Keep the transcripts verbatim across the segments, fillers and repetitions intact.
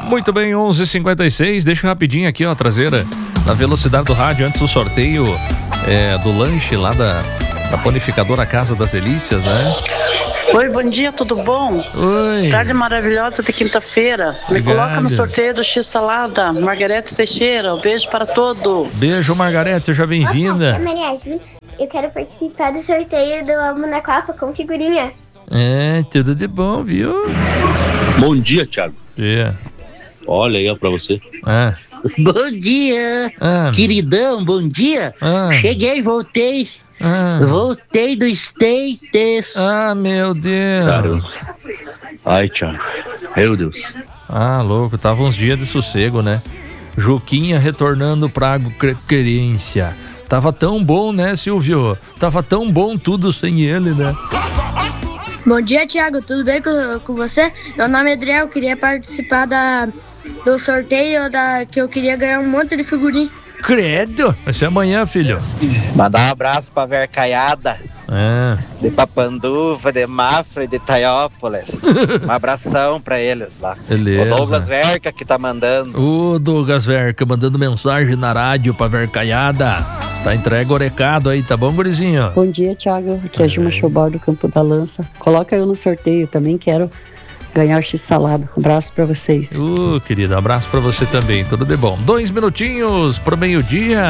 Muito bem, onze e cinquenta e seis. Deixa eu rapidinho aqui, ó, traseira na velocidade do rádio antes do sorteio é, do lanche lá da, da panificadora Casa das Delícias, né? Oi, bom dia, tudo bom? Oi. Tarde maravilhosa de quinta-feira. Me Obrigado. coloca no sorteio do X-Salada. Margarete Teixeira, um beijo para todo. Beijo, Margarete, seja bem-vinda. Opa, Mariagem, eu quero participar do sorteio do álbum na Copa com figurinha. É, tudo de bom, viu? Bom dia, Thiago. Yeah. Olha aí, ó, pra você. Ah. Bom dia, Ah. queridão, bom dia. Ah. Cheguei, voltei. Ah. Voltei do States. Ah, meu Deus. Caramba. Ai, Thiago. Meu Deus. Ah, louco, tava uns dias de sossego, né? Juquinha retornando pra agroquerência. Tava tão bom, né, Silvio? Tava tão bom tudo sem ele, né? Bom dia, Thiago, tudo bem com, com você? Meu nome é Adriel, eu queria participar da, do sorteio da, que eu queria ganhar um monte de figurinha. Credo! Vai ser amanhã, filho. Mandar um abraço pra Vercaiada, É. de Papanduva, de Mafra e de Taiópolis. Um abração pra eles lá. Beleza. O Douglas Verca que tá mandando. O Douglas Verca mandando mensagem na rádio pra Vercaiada. Tá entregue o recado aí, tá bom, gurizinho? Bom dia, Thiago. Aqui é a Gilma Chobal do Campo da Lança. Coloca eu no sorteio, também quero ganhar o X-Salada. Um abraço pra vocês. Ô, uh, querido, abraço pra você também, tudo de bom. Dois minutinhos pro meio-dia.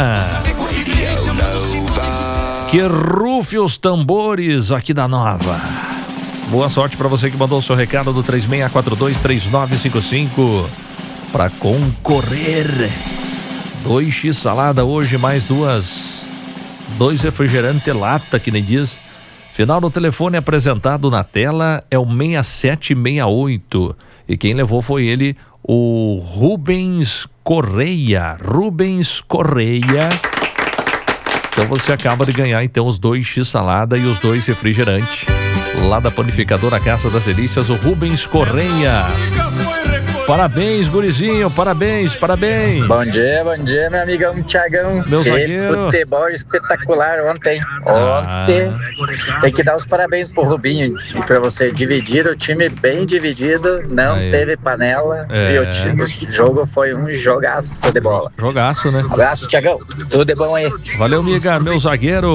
Que rufe os tambores aqui da Nova. Boa sorte pra você que mandou o seu recado do três seis quatro dois, três nove cinco cinco pra concorrer. Dois X-Salada hoje, mais duas. Dois refrigerante lata, que nem diz. Final do telefone apresentado na tela é o seis sete seis oito. E quem levou foi ele, o Rubens Correia. Rubens Correia. Então você acaba de ganhar então os dois X-Salada e os dois refrigerantes. Lá da panificadora Casa das Delícias, o Rubens Correia. Parabéns, gurizinho, parabéns, parabéns. Bom dia, bom dia, meu amigão Thiagão. Meu que zagueiro. Futebol espetacular ontem. Ah. Ontem. Tem que dar os parabéns pro Rubinho e pra você. Dividir o time bem dividido, não Aí. teve panela. É. E o, time, o jogo foi um jogaço de bola. Jogaço, né? Um abraço, Thiagão. Tudo de bom aí. Valeu, miga, meu zagueiro.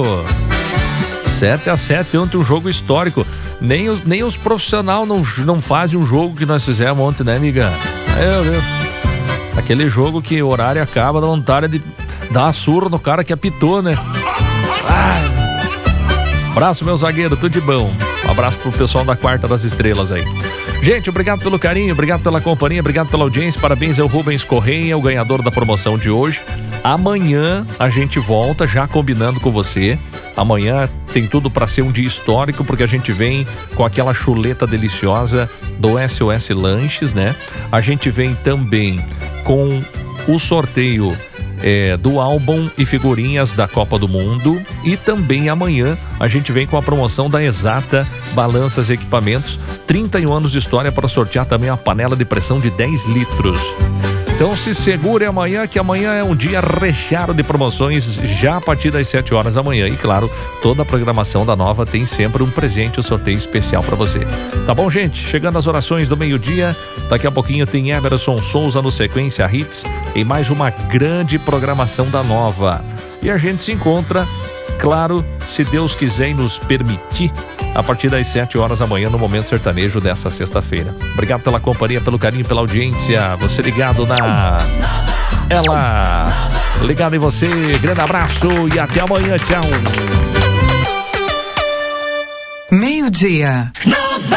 sete a sete, ontem um jogo histórico. Nem os, nem os profissionais não, não fazem um jogo que nós fizemos ontem, né, amiga? Meu Deus. Aquele jogo que o horário acaba, dá vontade de dar uma surra no cara que apitou, né? Ai. Abraço, meu zagueiro, tudo de bom. Um abraço pro pessoal da Quarta das Estrelas aí. Gente, obrigado pelo carinho, obrigado pela companhia, obrigado pela audiência. Parabéns ao Rubens Correia, o ganhador da promoção de hoje. Amanhã a gente volta, já combinando com você. Amanhã tem tudo para ser um dia histórico, porque a gente vem com aquela chuleta deliciosa do S O S Lanches, né? A gente vem também com o sorteio é, do álbum e figurinhas da Copa do Mundo. E também amanhã a gente vem com a promoção da Exata Balanças e Equipamentos. trinta e um anos de história para sortear também a panela de pressão de dez litros. Então se segure amanhã, que amanhã é um dia recheado de promoções já a partir das sete horas da manhã. E claro, toda a programação da Nova tem sempre um presente, um sorteio especial para você. Tá bom, gente? Chegando às orações do meio-dia, daqui a pouquinho tem Emerson Souza no Sequência Hits em mais uma grande programação da Nova. E a gente se encontra, claro, se Deus quiser e nos permitir, a partir das sete horas da manhã no Momento Sertanejo dessa sexta-feira. Obrigado pela companhia, pelo carinho, pela audiência. Você ligado na... Ela... Ligado em você. Grande abraço e até amanhã. Tchau. Meio-dia.